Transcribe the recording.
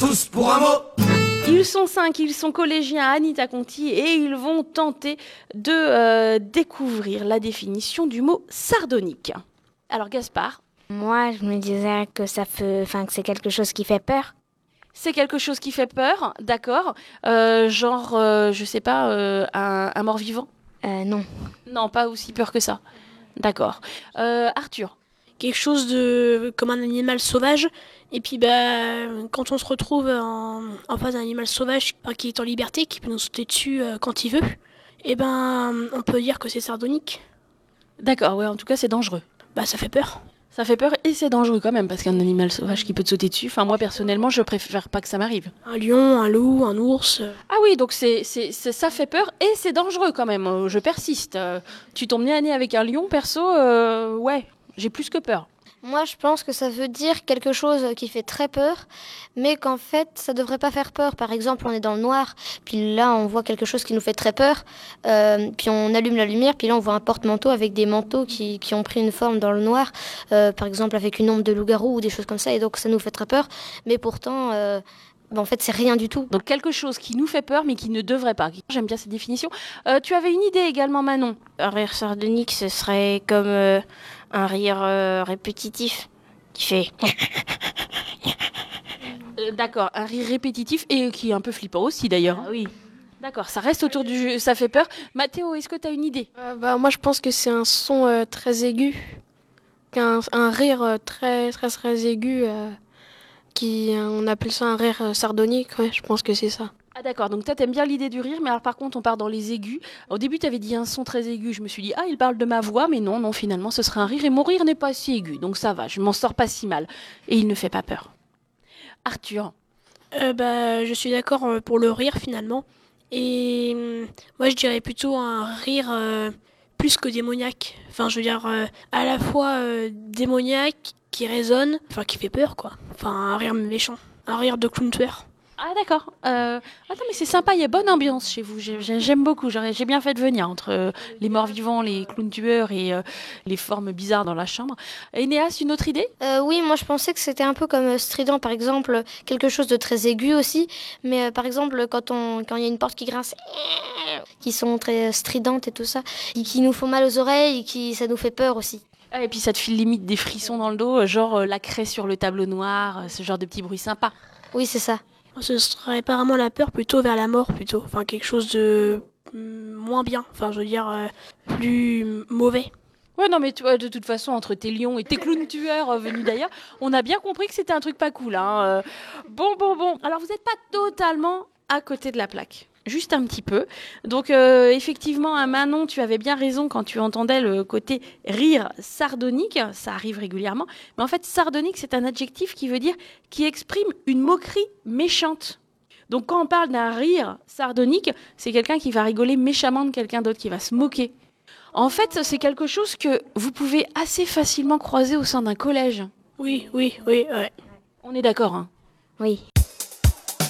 Tous pour un mot. Ils sont 5, ils sont collégiens à Anita Conti et ils vont tenter de découvrir la définition du mot sardonique. Alors Gaspard, Moi, je me disais que que c'est quelque chose qui fait peur. c'est quelque chose qui fait peur, d'accord. Je sais pas, un mort-vivant? Non. Non, pas aussi peur que ça. D'accord. Arthur, Quelque chose de comme un animal sauvage. Et puis quand on se retrouve en face d'un animal sauvage qui est en liberté, qui peut nous sauter dessus quand il veut, on peut dire que c'est sardonique. d'accord, ouais, en tout cas c'est dangereux. Ça fait peur. Ça fait peur et c'est dangereux quand même, parce qu'un animal sauvage qui peut te sauter dessus, enfin moi personnellement je préfère pas que ça m'arrive. Un lion, un loup, un ours. Ah oui, donc ça fait peur et c'est dangereux quand même, je persiste. Tu tombes nez à nez avec un lion, perso, ouais, j'ai plus que peur. Moi, je pense que ça veut dire quelque chose qui fait très peur, mais qu'en fait, ça devrait pas faire peur. Par exemple, on est dans le noir, puis là, on voit quelque chose qui nous fait très peur, puis on allume la lumière, puis là, on voit un porte-manteau avec des manteaux qui ont pris une forme dans le noir, par exemple avec une ombre de loup-garou ou des choses comme ça, et donc ça nous fait très peur. Mais pourtant, en fait, c'est rien du tout. Donc quelque chose qui nous fait peur mais qui ne devrait pas. J'aime bien cette définition. Tu avais une idée également, Manon? Un rire sardonique, ce serait comme un rire répétitif qui fait... D'accord, un rire répétitif et qui est un peu flippant aussi d'ailleurs. Ah oui. D'accord, ça reste autour du jeu, ça fait peur. Mathéo, est-ce que tu as une idée? Moi, je pense que c'est un son très aigu, un rire très aigu, on appelle ça un rire sardonique. Ouais, je pense que c'est ça. Ah d'accord, donc toi t'aimes bien l'idée du rire, mais alors par contre on part dans les aigus. Au début tu avais dit un son très aigu, je me suis dit ah il parle de ma voix, mais non finalement ce serait un rire et mon rire n'est pas si aigu, donc ça va, je m'en sors pas si mal. Et il ne fait pas peur. Arthur, Je suis d'accord pour le rire finalement. Et moi je dirais plutôt un rire plus que démoniaque. Enfin je veux dire à la fois démoniaque qui résonne, enfin qui fait peur quoi. Enfin un rire méchant, un rire de clown tueur. ah d'accord. Attends mais c'est sympa, il y a bonne ambiance chez vous, j'aime beaucoup, j'ai bien fait de venir entre les morts-vivants, les clowns tueurs et les formes bizarres dans la chambre. Enéas, une autre idée? Oui, moi je pensais que c'était un peu comme strident, par exemple, quelque chose de très aigu aussi. Mais par exemple, quand il y a une porte qui grince, qui sont très stridentes et tout ça, et qui nous font mal aux oreilles, ça nous fait peur aussi. Ah, et puis ça te file limite des frissons dans le dos, genre la craie sur le tableau noir, ce genre de petits bruits sympas. Oui, c'est ça. Ce serait pas vraiment la peur, plutôt vers la mort plutôt. Enfin quelque chose de moins bien. Enfin je veux dire plus mauvais. Ouais, non, mais tu vois, de toute façon, entre tes lions et tes clowns tueurs venus d'ailleurs, on a bien compris que c'était un truc pas cool. Hein. Bon. Alors, vous n'êtes pas totalement à côté de la plaque. Juste un petit peu. Donc, effectivement, hein, Manon, tu avais bien raison quand tu entendais le côté rire sardonique. Ça arrive régulièrement. Mais en fait, sardonique, c'est un adjectif qui exprime une moquerie méchante. Donc, quand on parle d'un rire sardonique, c'est quelqu'un qui va rigoler méchamment de quelqu'un d'autre, qui va se moquer. En fait, c'est quelque chose que vous pouvez assez facilement croiser au sein d'un collège. Oui. Ouais. On est d'accord, hein? Oui.